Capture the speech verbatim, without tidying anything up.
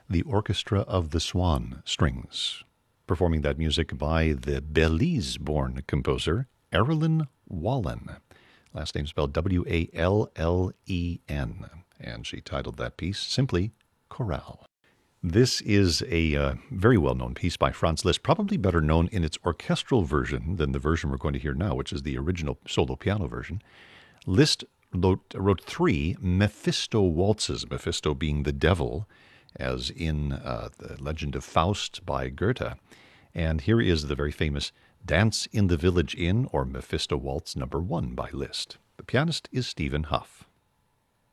the Orchestra of the Swan Strings, performing that music by the Belize-born composer Erilyn Wallen. Last name spelled W A L L E N, and she titled that piece simply Chorale. This is a uh, very well-known piece by Franz Liszt, probably better known in its orchestral version than the version we're going to hear now, which is the original solo piano version. Liszt wrote, wrote three Mephisto waltzes, Mephisto being the devil, as in uh, the Legend of Faust by Goethe. And here is the very famous Dance in the Village Inn, or Mephisto Waltz number one by Liszt. The pianist is Stephen Hough.